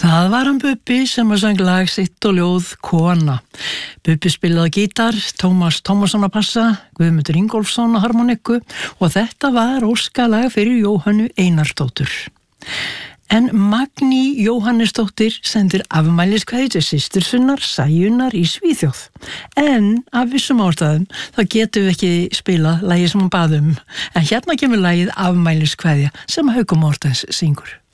Það var hann Bubbi sem að söng lag sitt og ljóð Kona. Bubbi spilaði gítar, Tómas Tómasson að passa, Guðmundur Ingólfsson að harmoniku og þetta var óskalag fyrir Jóhönnu Einarsdóttur. En Magný Jóhannesdóttir sendir afmæliskveðju til systur sinnar Sæunnar í Svíþjóð. En af vissum ástæðum þá getum við ekki spilað lagið sem hún bað um. En hérna kemur lagið afmæliskveðja sem Haukur Mortens syngur.